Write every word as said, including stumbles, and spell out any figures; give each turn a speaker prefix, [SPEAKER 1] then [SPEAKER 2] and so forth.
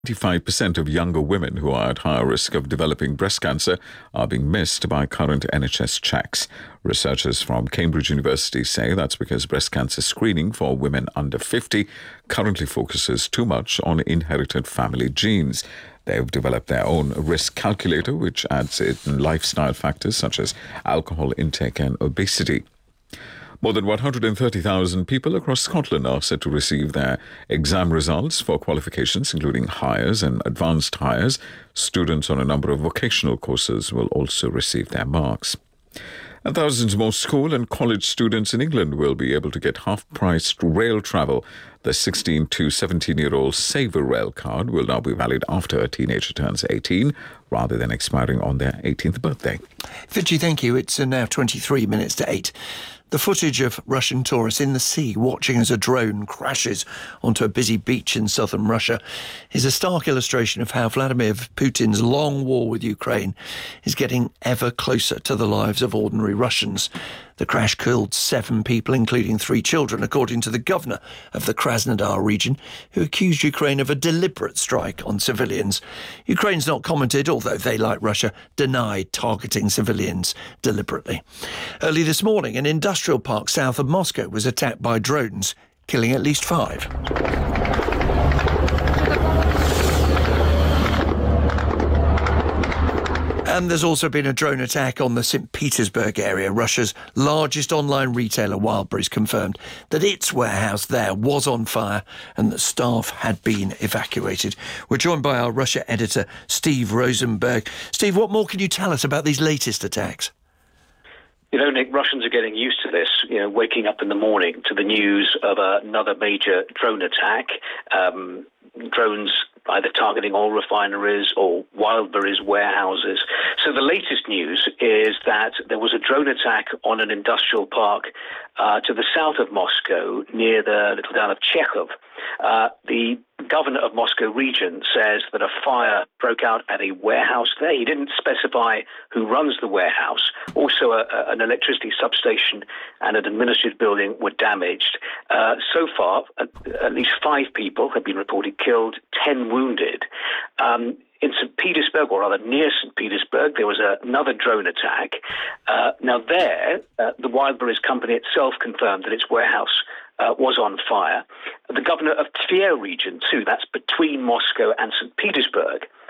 [SPEAKER 1] twenty-five percent of younger women who are at higher risk of developing breast cancer are being missed by current N H S checks. Researchers from Cambridge University say that's because breast cancer screening for women under fifty currently focuses too much on inherited family genes. They've developed their own risk calculator, which adds in lifestyle factors such as alcohol intake and obesity. More than one hundred thirty thousand people across Scotland are set to receive their exam results for qualifications, including Highers and Advanced Highers. Students on a number of vocational courses will also receive their marks. And thousands more school and college students in England will be able to get half-priced rail travel. The sixteen to seventeen-year-old Saver Rail card will now be valid after a teenager turns eighteen, rather than expiring on their eighteenth birthday.
[SPEAKER 2] Fitchy, thank you. It's uh, now twenty-three minutes to eight. The footage of Russian tourists in the sea watching as a drone crashes onto a busy beach in southern Russia is a stark illustration of how Vladimir Putin's long war with Ukraine is getting ever closer to the lives of ordinary Russians. The crash killed seven people, including three children, according to the governor of the Krasnodar region, who accused Ukraine of a deliberate strike on civilians. Ukraine's not commented, although they, like Russia, denied targeting civilians deliberately. Early this morning, an industrial park south of Moscow was attacked by drones, killing at least five. And there's also been a drone attack on the Saint Petersburg area. Russia's largest online retailer, Wildberries, confirmed that its warehouse there was on fire and that staff had been evacuated. We're joined by our Russia editor, Steve Rosenberg. Steve, what more can you tell us about these latest attacks?
[SPEAKER 3] You know, Nick, Russians are getting used to this, you know, waking up in the morning to the news of uh, another major drone attack. Um, drones either targeting oil refineries or Wildberries warehouses. So the latest news is that there was a drone attack on an industrial park uh, to the south of Moscow, near the little town of Chekhov. Uh, the governor of Moscow region says that a fire broke out at a warehouse there. He didn't specify who runs the warehouse. Also, a, a, an electricity substation and an administrative building were damaged. Uh, so far, at, at least five people have been reported killed, ten wounded. Um, in Saint Petersburg, or rather near Saint Petersburg, there was a, another drone attack. Uh, now there, uh, the Wildberries company itself confirmed that its warehouse uh, was on fire. The governor of Tver region, too, that's between Moscow and Saint Petersburg,